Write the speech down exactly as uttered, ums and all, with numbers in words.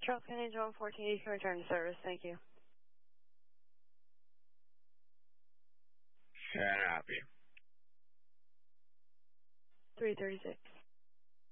Charles County John fourteen, you can return to service. Thank you. Can I help you? three thirty-six.